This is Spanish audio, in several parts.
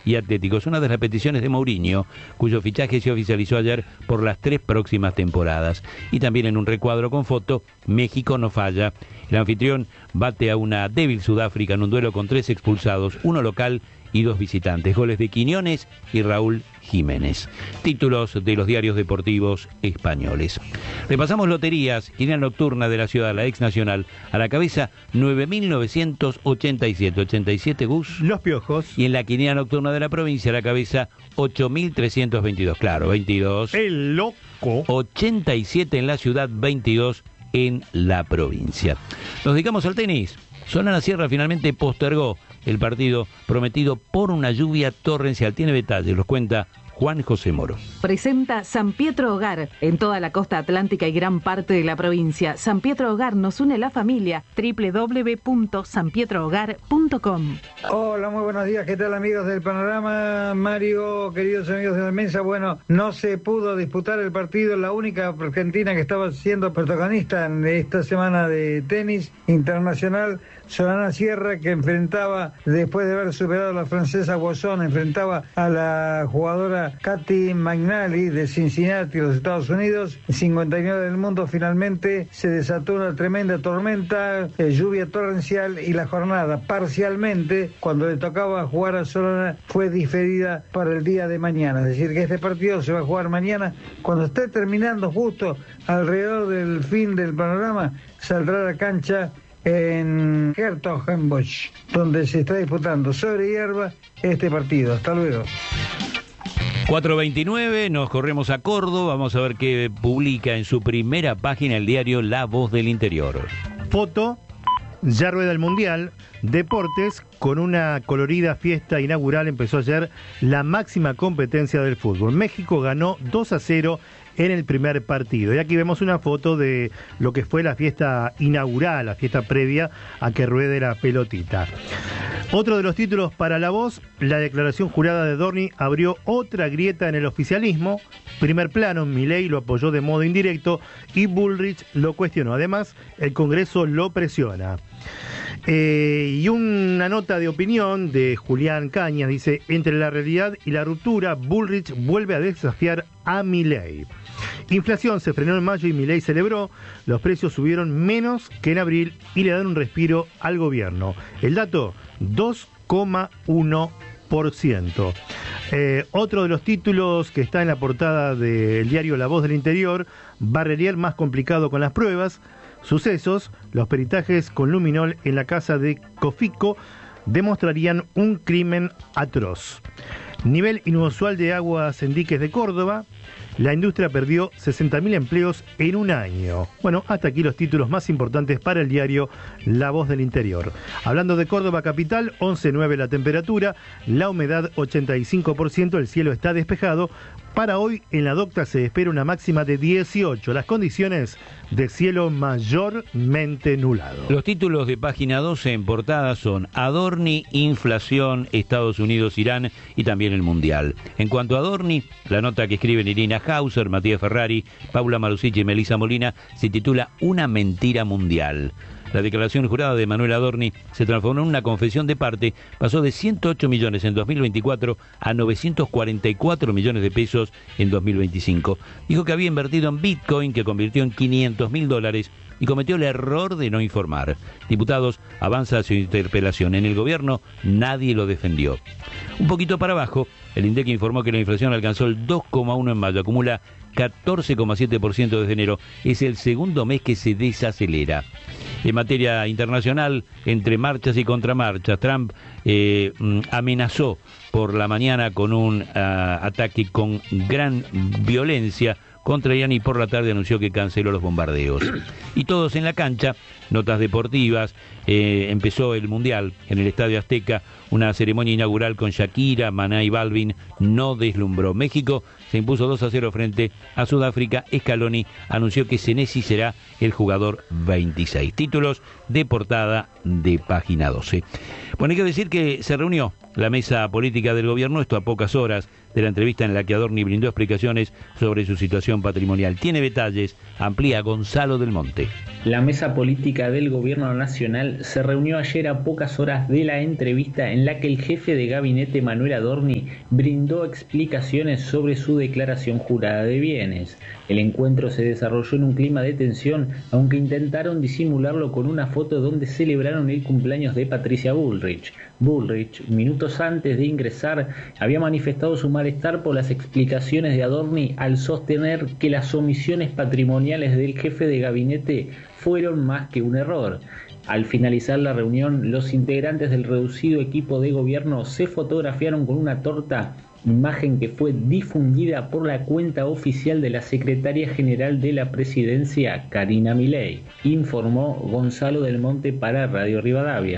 y Atléticos. Una de las peticiones de Mourinho, cuyo fichaje se oficializó ayer por las 3 próximas temporadas. Y también en un recuadro con foto, México no falla. El anfitrión bate a una débil Sudáfrica en un duelo con 3 expulsados, 1 local y 2 visitantes. Goles de Quiñones y Raúl Jiménez. Títulos de los diarios deportivos españoles. Repasamos loterías. Quiniela nocturna de la ciudad, la ex nacional. A la cabeza, 9.987. 87 Gus. Los Piojos. Y en la quiniela nocturna de la provincia, a la cabeza, 8.322. Claro, 22. El loco. 87 en la ciudad, 22 en la provincia. Nos dedicamos al tenis. Solana Sierra finalmente postergó el partido prometido por una lluvia torrencial. Tiene detalles, los cuenta Juan José Moro. Presenta San Pietro Hogar en toda la costa atlántica y gran parte de la provincia. San Pietro Hogar nos une la familia. www.sanpietrohogar.com. Hola, muy buenos días. ¿Qué tal, amigos del Panorama? Mario, queridos amigos de la mesa. Bueno, no se pudo disputar el partido. La única argentina que estaba siendo protagonista en esta semana de tenis internacional, Solana Sierra, que enfrentaba, después de haber superado a la francesa Wasson, enfrentaba a la jugadora Katy McNally de Cincinnati, los Estados Unidos. 59 del mundo. Finalmente se desató una tremenda tormenta, lluvia torrencial, y la jornada parcialmente, cuando le tocaba jugar a Solana, fue diferida para el día de mañana. Es decir, que este partido se va a jugar mañana. Cuando esté terminando, justo alrededor del fin del Panorama, saldrá a la cancha en Hertogenbosch, donde se está disputando sobre hierba este partido. Hasta luego. 4:29, nos corremos a Córdoba. Vamos a ver qué publica en su primera página el diario La Voz del Interior. Foto, ya rueda el Mundial. Deportes, con una colorida fiesta inaugural, empezó ayer la máxima competencia del fútbol. México ganó 2-0 en el primer partido. Y aquí vemos una foto de lo que fue la fiesta inaugural, la fiesta previa a que ruede la pelotita. Otro de los títulos para La Voz, la declaración jurada de Dorni abrió otra grieta en el oficialismo. Primer plano, Milei lo apoyó de modo indirecto y Bullrich lo cuestionó. Además, el Congreso lo presiona. Y una nota de opinión de Julián Cañas dice: entre la realidad y la ruptura, Bullrich vuelve a desafiar a Milei. Inflación se frenó en mayo y Milei celebró. Los precios subieron menos que en abril y le dan un respiro al gobierno. El dato, 2,1%. Otro de los títulos que está en la portada del diario La Voz del Interior: Barrerier más complicado con las pruebas. Sucesos, los peritajes con luminol en la casa de Cofico demostrarían un crimen atroz. Nivel inusual de aguas en diques de Córdoba. La industria perdió 60.000 empleos en un año. Bueno, hasta aquí los títulos más importantes para el diario La Voz del Interior. Hablando de Córdoba capital, 11,9 la temperatura, la humedad 85%, el cielo está despejado. Para hoy en la Docta se espera una máxima de 18, las condiciones de cielo mayormente nublado. Los títulos de página 12 en portada son Adorni, inflación, Estados Unidos, Irán y también el Mundial. En cuanto a Adorni, la nota que escriben Irina Hauser, Matías Ferrari, Paula Marusic y Melissa Molina se titula Una mentira mundial. La declaración jurada de Manuel Adorni se transformó en una confesión de parte, pasó de 108 millones en 2024 a 944 millones de pesos en 2025. Dijo que había invertido en Bitcoin, que convirtió en $500.000, y cometió el error de no informar. Diputados avanza su interpelación. En el gobierno nadie lo defendió. Un poquito para abajo, el INDEC informó que la inflación alcanzó el 2,1 en mayo, acumula 14,7% desde enero. Es el segundo mes que se desacelera. En materia internacional, entre marchas y contramarchas, Trump amenazó por la mañana con un ataque con gran violencia contra Irán y por la tarde anunció que canceló los bombardeos. Y todos en la cancha, notas deportivas, empezó el Mundial en el Estadio Azteca, una ceremonia inaugural con Shakira, Maná y Balvin no deslumbró. México se impuso 2-0 frente a Sudáfrica. Scaloni anunció que Senesi será el jugador 26. Títulos de portada de página 12. Bueno, hay que decir que se reunió la mesa política del gobierno, esto a pocas horas de la entrevista en la que Adorni brindó explicaciones sobre su situación patrimonial. Tiene detalles, amplía Gonzalo del Monte. La mesa política política del gobierno nacional se reunió ayer a pocas horas de la entrevista en la que el jefe de gabinete Manuel Adorni brindó explicaciones sobre su declaración jurada de bienes. El encuentro se desarrolló en un clima de tensión, aunque intentaron disimularlo con una foto donde celebraron el cumpleaños de Patricia Bullrich. Bullrich, minutos antes de ingresar, había manifestado su malestar por las explicaciones de Adorni al sostener que las omisiones patrimoniales del jefe de gabinete fueron más que un error. Al finalizar la reunión, los integrantes del reducido equipo de gobierno se fotografiaron con una torta, imagen que fue difundida por la cuenta oficial de la secretaria general de la presidencia, Karina Milei, informó Gonzalo del Monte para Radio Rivadavia.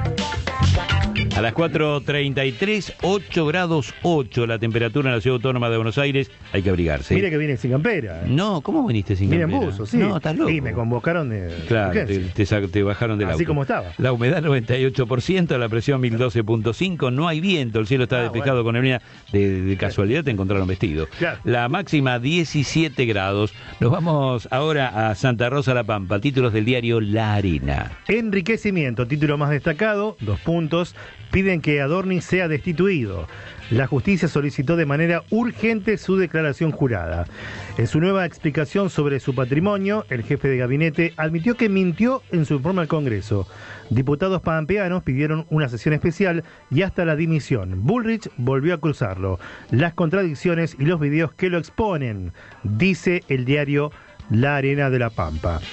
A las 4:33, 8 grados 8 la temperatura en la Ciudad Autónoma de Buenos Aires. Hay que abrigarse. Mire que viene sin campera. No, ¿cómo viniste sin campera? Vine en buzo, sí. No, estás loco. Y me convocaron de Claro, te bajaron del auto. Así como estaba. La humedad 98%, la presión 1012.5, no hay viento, el cielo está despejado con neblina. De casualidad te encontraron vestido. Claro. La máxima 17 grados. Nos vamos ahora a Santa Rosa La Pampa, títulos del diario La Arena. Enriquecimiento, título más destacado, 2 puntos. Piden que Adorni sea destituido. La justicia solicitó de manera urgente su declaración jurada. En su nueva explicación sobre su patrimonio, el jefe de gabinete admitió que mintió en su informe al Congreso. Diputados pampeanos pidieron una sesión especial y hasta la dimisión. Bullrich volvió a cruzarlo. Las contradicciones y los videos que lo exponen, dice el diario La Arena de La Pampa.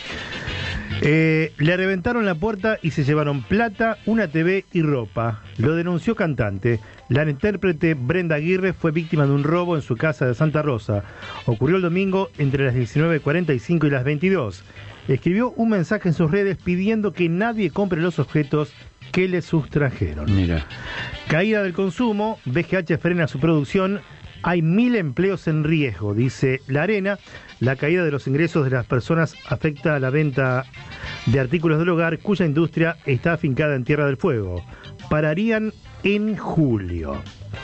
Le reventaron la puerta y se llevaron plata, una TV y ropa. Lo denunció cantante. La intérprete Brenda Aguirre fue víctima de un robo en su casa de Santa Rosa. Ocurrió el domingo entre las 19:45 y las 22. Escribió un mensaje en sus redes pidiendo que nadie compre los objetos que le sustrajeron. Mira. Caída del consumo, BGH frena su producción. Hay 1000 empleos en riesgo, dice La Arena. La caída de los ingresos de las personas afecta a la venta de artículos del hogar cuya industria está afincada en Tierra del Fuego. Pararían en julio.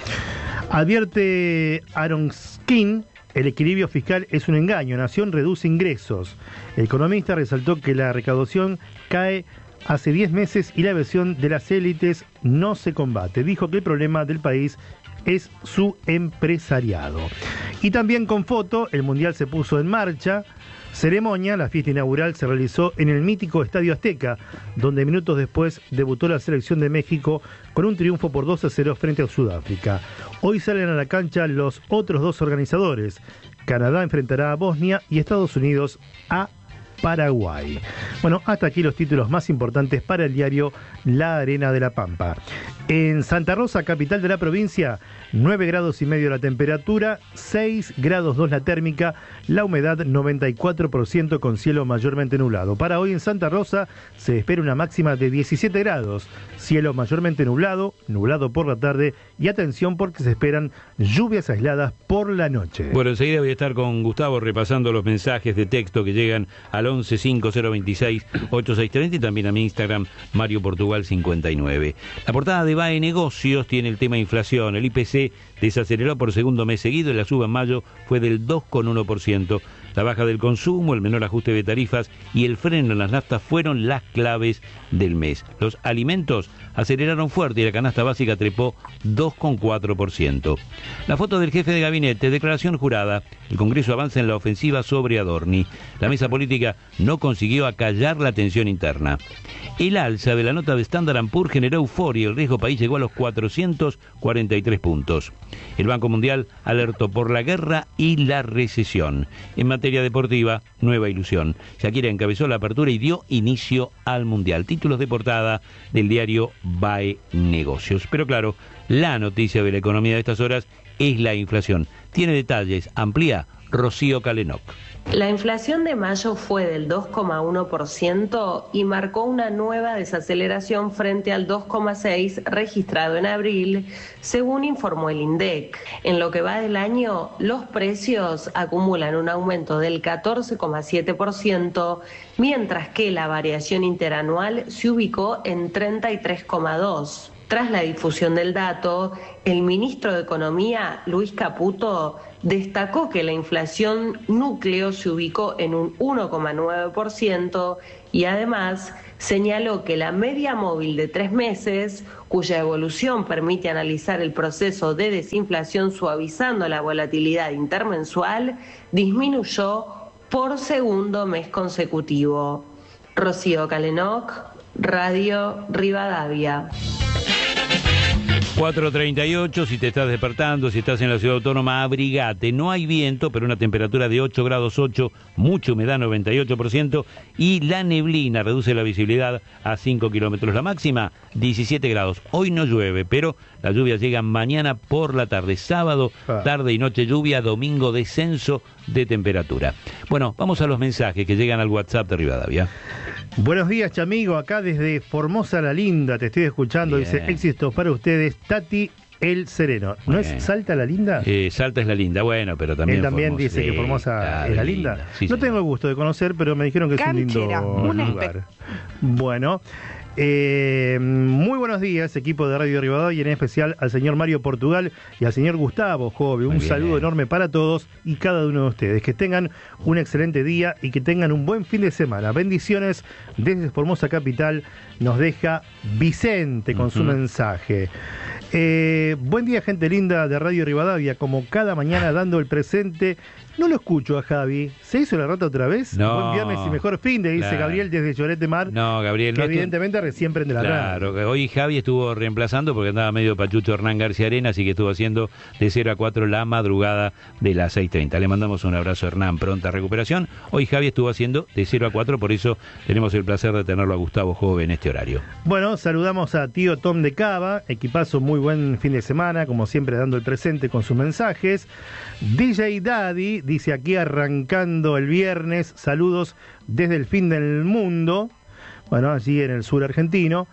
Advierte Aronskin, el equilibrio fiscal es un engaño. Nación reduce ingresos. El economista resaltó que la recaudación cae hace 10 meses y la evasión de las élites no se combate. Dijo que el problema del país es su empresariado. Y también con foto, el Mundial se puso en marcha. Ceremonia, la fiesta inaugural se realizó en el mítico Estadio Azteca, donde minutos después debutó la selección de México con un triunfo por 2-0 frente a Sudáfrica. Hoy salen a la cancha los otros 2 organizadores. Canadá enfrentará a Bosnia y Estados Unidos a Paraguay. Bueno, hasta aquí los títulos más importantes para el diario La Arena de La Pampa. En Santa Rosa, capital de la provincia, 9 grados y medio la temperatura, 6 grados 2 la térmica, la humedad 94% con cielo mayormente nublado. Para hoy en Santa Rosa se espera una máxima de 17 grados, cielo mayormente nublado, nublado por la tarde y atención porque se esperan lluvias aisladas por la noche. Bueno, enseguida voy a estar con Gustavo repasando los mensajes de texto que llegan al 11 5026 8630 y también a mi Instagram Mario Portugal 59. La portada de BAE Negocios tiene el tema inflación. El IPC desaceleró por segundo mes seguido y la suba en mayo fue del 2,1%. La baja del consumo, el menor ajuste de tarifas y el freno en las naftas fueron las claves del mes. Los alimentos aceleraron fuerte y la canasta básica trepó 2,4%. La foto del jefe de gabinete, declaración jurada. El Congreso avanza en la ofensiva sobre Adorni. La mesa política no consiguió acallar la tensión interna. El alza de la nota de Standard & Poor's generó euforia. El riesgo país llegó a los 443 puntos. El Banco Mundial alertó por la guerra y la recesión. En materia deportiva, nueva ilusión. Shakira encabezó la apertura y dio inicio al Mundial. Títulos de portada del diario BAE Negocios. Pero claro, la noticia de la economía de estas horas es la inflación. Tiene detalles, amplía Rocío Calenoc. La inflación de mayo fue del 2,1% y marcó una nueva desaceleración frente al 2,6% registrado en abril, según informó el INDEC. En lo que va del año, los precios acumulan un aumento del 14,7%, mientras que la variación interanual se ubicó en 33,2%. Tras la difusión del dato, el ministro de Economía, Luis Caputo, destacó que la inflación núcleo se ubicó en un 1,9% y además señaló que la media móvil de 3 meses, cuya evolución permite analizar el proceso de desinflación suavizando la volatilidad intermensual, disminuyó por segundo mes consecutivo. Rocío Calenoc, Radio Rivadavia. 4:38, si te estás despertando, si estás en la ciudad autónoma, abrigate. No hay viento, pero una temperatura de 8 grados 8, mucha humedad 98% y la neblina reduce la visibilidad a 5 kilómetros. La máxima 17 grados. Hoy no llueve, pero las lluvias llegan mañana por la tarde. Sábado, tarde y noche lluvia, domingo descenso de temperatura. Bueno, vamos a los mensajes que llegan al WhatsApp de Rivadavia. Buenos días, Chamigo, acá desde Formosa la Linda, te estoy escuchando, Bien. Dice, éxitos para ustedes, Tati el Sereno. ¿No Bien. es Salta la Linda? Salta es la linda, bueno, pero también Él también Formosa, dice que Formosa claro, es la linda. Sí, no sí. tengo el gusto de conocer, pero me dijeron que Canchera, es un lindo lugar. Bueno, muy buenos días, equipo de Radio Rivadavia, y en especial al señor Mario Portugal y al señor Gustavo Jove. Un saludo enorme para todos y cada uno de ustedes. Que tengan un excelente día y que tengan un buen fin de semana. Bendiciones desde Formosa Capital, nos deja Vicente con su mensaje. Buen día, gente linda de Radio Rivadavia, como cada mañana dando el presente. No lo escucho a Javi. ¿Se hizo la rata otra vez? No. Buen viernes y mejor fin de, dice Claro. Gabriel desde Llorete Mar. No, Gabriel, que no evidentemente recién prende la radio. Claro, hoy Javi estuvo reemplazando porque andaba medio pachucho Hernán García Arena, así que estuvo haciendo de 0 a 4 la madrugada de las 6:30. Le mandamos un abrazo a Hernán, pronta recuperación. Hoy Javi estuvo haciendo de 0 a 4, por eso tenemos el placer de tenerlo a Gustavo Jove en este horario. Bueno, saludamos a tío Tom de Cava, equipazo, muy buen fin de semana, como siempre dando el presente con sus mensajes. DJ Daddy dice aquí arrancando el viernes, saludos desde el fin del mundo, bueno, allí en el sur argentino.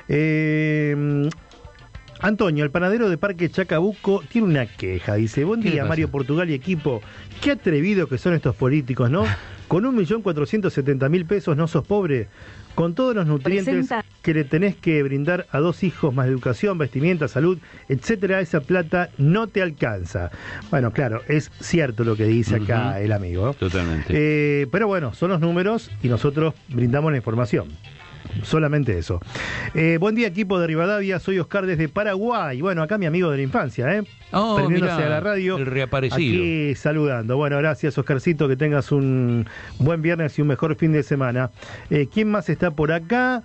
Antonio, el panadero de Parque Chacabuco, tiene una queja, dice, buen ¿Qué le día pasa? Mario Portugal y equipo, qué atrevidos que son estos políticos, ¿no? Con 1.470.000 pesos no sos pobre, con todos los nutrientes Presenta. que le tenés que brindar a 2 hijos, más educación, vestimenta, salud, etcétera, esa plata no te alcanza. Bueno, claro, es cierto lo que dice acá el amigo. Totalmente. Pero bueno, son los números y nosotros brindamos la información. Solamente eso. Buen día, equipo de Rivadavia, soy Oscar desde Paraguay. Bueno, acá mi amigo de la infancia, Oh, prendiéndose mirá, a la radio. el reaparecido. Aquí saludando. Bueno, gracias, Oscarcito, que tengas un buen viernes y un mejor fin de semana. ¿Quién más está por acá?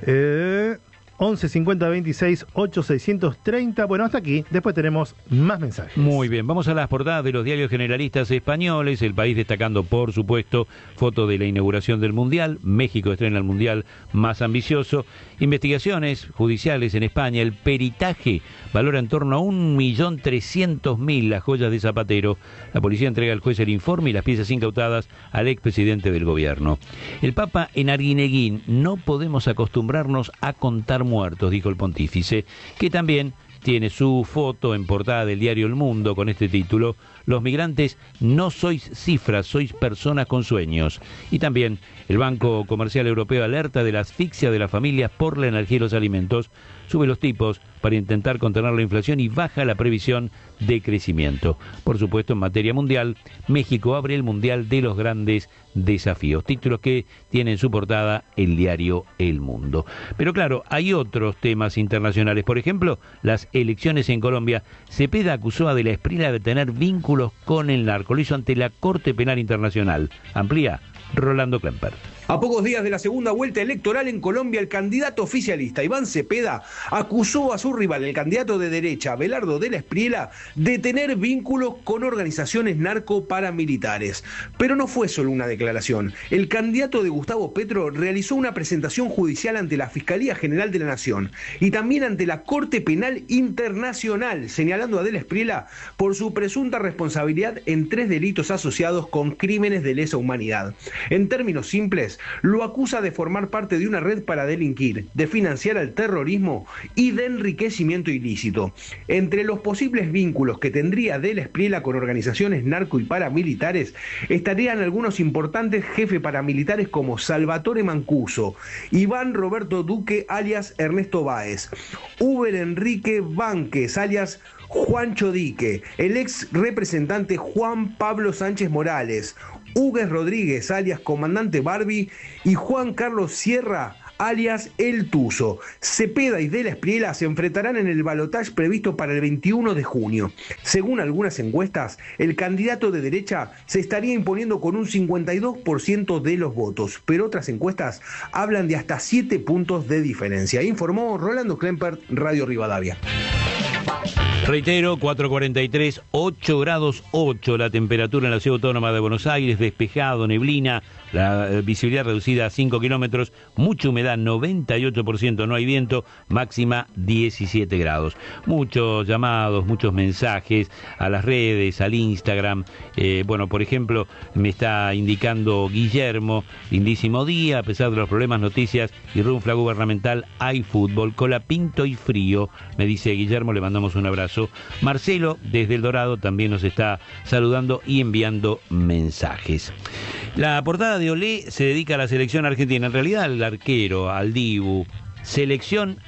11 50 26 8 630. Bueno, hasta aquí. Después tenemos más mensajes. Muy bien, vamos a las portadas de los diarios generalistas españoles. El País destacando, por supuesto, foto de la inauguración del Mundial. México estrena el Mundial más ambicioso. Investigaciones judiciales en España. El peritaje valora en torno a 1.300.000 las joyas de Zapatero. La policía entrega al juez el informe y las piezas incautadas al expresidente del gobierno. El Papa en Arguineguín, no podemos acostumbrarnos a contar muertos, dijo el pontífice, que también tiene su foto en portada del diario El Mundo con este título: los migrantes no sois cifras, sois personas con sueños. Y también el Banco Comercial Europeo alerta de la asfixia de las familias por la energía y los alimentos, sube los tipos para intentar contener la inflación y baja la previsión de crecimiento. Por supuesto, en materia mundial, México abre el Mundial de los grandes desafíos. Títulos que tiene en su portada el diario El Mundo. Pero claro, hay otros temas internacionales. Por ejemplo, las elecciones en Colombia. Cepeda acusó a De la Espriella de tener vínculos con el narco. Lo hizo ante la Corte Penal Internacional. Amplía Rolando Klemper. A pocos días de la segunda vuelta electoral en Colombia, el candidato oficialista Iván Cepeda acusó a su rival, el candidato de derecha Abelardo de la Espriella, de tener vínculos con organizaciones narcoparamilitares. Pero no fue solo una declaración. El candidato de Gustavo Petro realizó una presentación judicial ante la Fiscalía General de la Nación y también ante la Corte Penal Internacional, señalando a de la Espriella por su presunta responsabilidad en 3 delitos asociados con crímenes de lesa humanidad. En términos simples, Juez lo acusa de formar parte de una red para delinquir, de financiar al terrorismo y de enriquecimiento ilícito. Entre los posibles vínculos que tendría Del Espriella con organizaciones narco y paramilitares estarían algunos importantes jefes paramilitares como Salvatore Mancuso, Iván Roberto Duque alias Ernesto Báez, Uber Enrique Banques alias Juancho Dique, el ex representante Juan Pablo Sánchez Morales, Hugues Rodríguez alias Comandante Barbie y Juan Carlos Sierra alias El Tuzo. Cepeda y Del Espriella se enfrentarán en el balotaje previsto para el 21 de junio. Según algunas encuestas, el candidato de derecha se estaría imponiendo con un 52% de los votos, pero otras encuestas hablan de hasta 7 puntos de diferencia. Informó Rolando Klempert, Radio Rivadavia. Reitero, 4:43, 8 grados 8 la temperatura en la Ciudad Autónoma de Buenos Aires, despejado, neblina, la visibilidad reducida a 5 kilómetros, mucha humedad, 98%, no hay viento, máxima 17 grados. Muchos llamados, muchos mensajes a las redes, al Instagram. Bueno, por ejemplo, me está indicando Guillermo, lindísimo día, a pesar de los problemas, noticias y runfla gubernamental, hay fútbol, colapinto y frío, me dice Guillermo, le mandamos un abrazo. Marcelo, desde El Dorado, también nos está saludando y enviando mensajes. La portada de Olé se dedica a la selección argentina, en realidad al arquero, al Dibu. Selección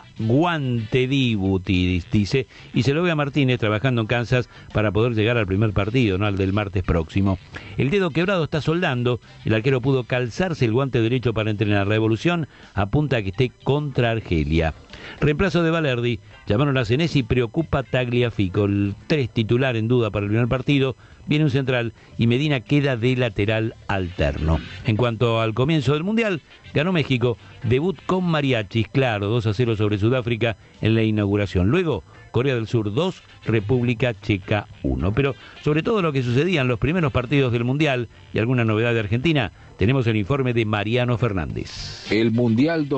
aguante Dibu, dice, y se lo ve a Martínez trabajando en Kansas para poder llegar al primer partido, no al del martes próximo. El dedo quebrado está soldando, el arquero pudo calzarse el guante derecho para entrenar. La evolución apunta a que esté contra Argelia. Reemplazo de Balerdi, llamaron a Senesi, preocupa Tagliafico, el 3 titular en duda para el primer partido, viene un central y Medina queda de lateral alterno. En cuanto al comienzo del Mundial, ganó México, debut con mariachis, claro, 2-0 sobre Sudáfrica en la inauguración. Luego, Corea del Sur 2, República Checa 1. Pero sobre todo lo que sucedía en los primeros partidos del Mundial y alguna novedad de Argentina, tenemos el informe de Mariano Fernández. El Mundial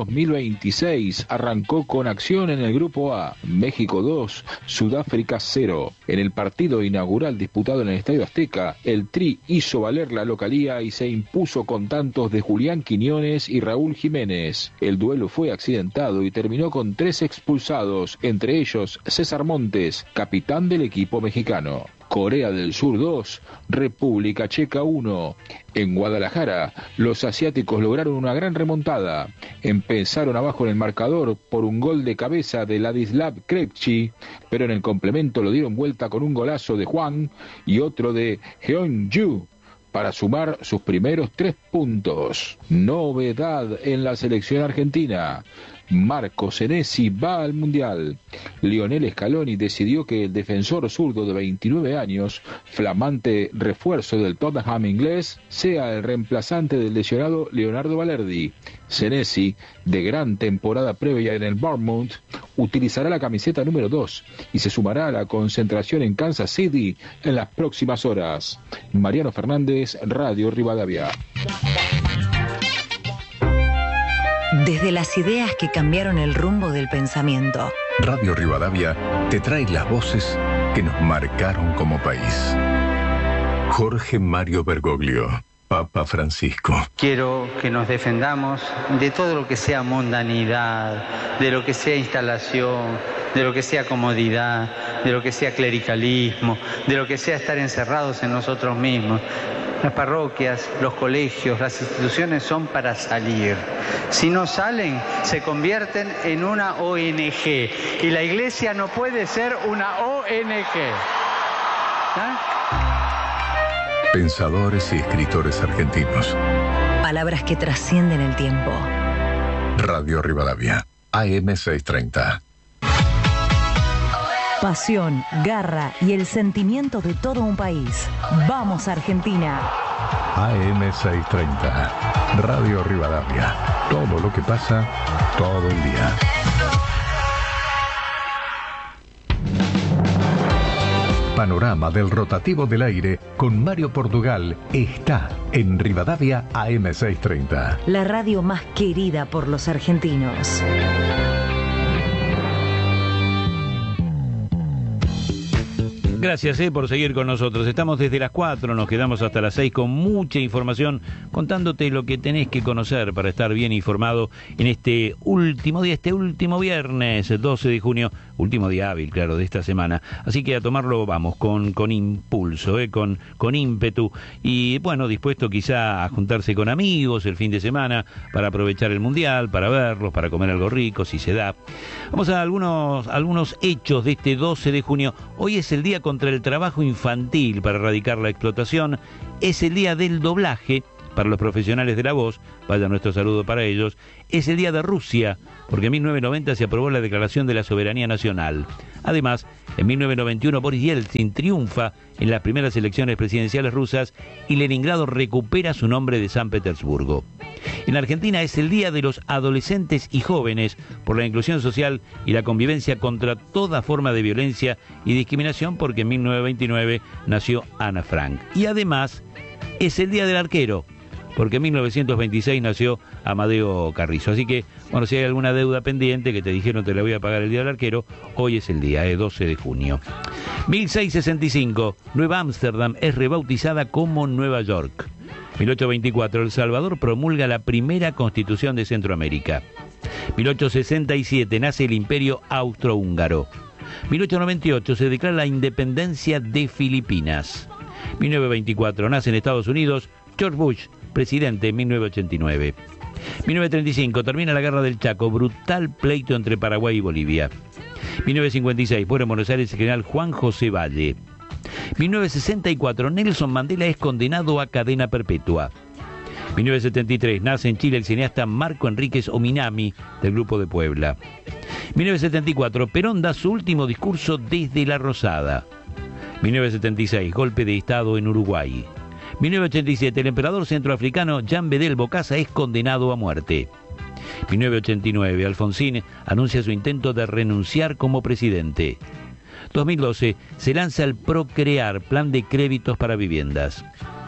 2026 arrancó con acción en el Grupo A, México 2, Sudáfrica 0. En el partido inaugural disputado en el Estadio Azteca, el Tri hizo valer la localía y se impuso con tantos de Julián Quiñones y Raúl Jiménez. El duelo fue accidentado y terminó con 3 expulsados, entre ellos César Montes, capitán del equipo mexicano. Corea del Sur 2, República Checa 1. En Guadalajara, los asiáticos lograron una gran remontada. Empezaron abajo en el marcador por un gol de cabeza de Ladislav Krejci, pero en el complemento lo dieron vuelta con un golazo de Juan y otro de Heon-ju para sumar sus primeros 3 puntos. Novedad en la selección argentina. Marco Senesi va al Mundial. Lionel Scaloni decidió que el defensor zurdo de 29 años, flamante refuerzo del Tottenham inglés, sea el reemplazante del lesionado Leonardo Balerdi. Senesi, de gran temporada previa en el Bournemouth, utilizará la camiseta número 2 y se sumará a la concentración en Kansas City en las próximas horas. Mariano Fernández, Radio Rivadavia. Desde las ideas que cambiaron el rumbo del pensamiento. Radio Rivadavia te trae las voces que nos marcaron como país. Jorge Mario Bergoglio, Papa Francisco. Quiero que nos defendamos de todo lo que sea mundanidad, de lo que sea instalación, de lo que sea comodidad, de lo que sea clericalismo, de lo que sea estar encerrados en nosotros mismos. Las parroquias, los colegios, las instituciones son para salir. Si no salen, se convierten en una ONG. Y la iglesia no puede ser una ONG. Pensadores y escritores argentinos. Palabras que trascienden el tiempo. Radio Rivadavia, AM 630. Pasión, garra y el sentimiento de todo un país. ¡Vamos, Argentina! AM 630, Radio Rivadavia. Todo lo que pasa, todo el día. Panorama del rotativo del aire con Mario Portugal está en Rivadavia AM 630. La radio más querida por los argentinos. Gracias por seguir con nosotros. Estamos desde las 4, nos quedamos hasta las 6 con mucha información, contándote lo que tenés que conocer para estar bien informado en este último día, este último viernes, 12 de junio, último día hábil, claro, de esta semana. Así que a tomarlo vamos, con impulso, con ímpetu, y bueno, dispuesto quizá a juntarse con amigos el fin de semana para aprovechar el Mundial, para verlos, para comer algo rico, si se da. Vamos a algunos hechos de este 12 de junio. Hoy es el día contra el trabajo infantil para erradicar la explotación, es el día del doblaje para los profesionales de la voz, vaya nuestro saludo para ellos, es el día de Rusia, porque en 1990 se aprobó la Declaración de la Soberanía Nacional. Además, en 1991 Boris Yeltsin triunfa en las primeras elecciones presidenciales rusas y Leningrado recupera su nombre de San Petersburgo. En Argentina es el día de los adolescentes y jóvenes por la inclusión social y la convivencia contra toda forma de violencia y discriminación, porque en 1929 nació Ana Frank. Y además es el día del arquero, porque en 1926 nació Amadeo Carrizo. Así que, bueno, si hay alguna deuda pendiente que te dijeron te la voy a pagar el día del arquero, hoy es el día, 12 de junio. 1665, Nueva Ámsterdam es rebautizada como Nueva York. 1824, El Salvador promulga la primera constitución de Centroamérica. 1867, nace el Imperio Austrohúngaro. 1898, se declara la independencia de Filipinas. 1924, nace en Estados Unidos George Bush, presidente en 1989. 1935, termina la Guerra del Chaco, brutal pleito entre Paraguay y Bolivia. 1956, muere en Buenos Aires el general Juan José Valle. 1964, Nelson Mandela es condenado a cadena perpetua. 1973, nace en Chile el cineasta Marco Enríquez Ominami, del Grupo de Puebla. 1974, Perón da su último discurso desde La Rosada. 1976, golpe de Estado en Uruguay. 1987, el emperador centroafricano Jean Bedel Bokassa es condenado a muerte. 1989, Alfonsín anuncia su intento de renunciar como presidente. 2012, se lanza el Procrear, plan de créditos para viviendas.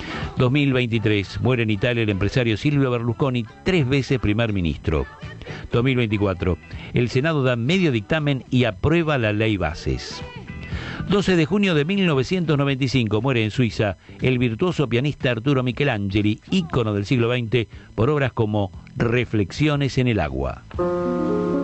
2023, muere en Italia el empresario Silvio Berlusconi, 3 veces primer ministro. 2024, el Senado da medio dictamen y aprueba la ley Bases. 12 de junio de 1995, muere en Suiza el virtuoso pianista Arturo Michelangeli, ícono del siglo XX por obras como Reflexiones en el agua.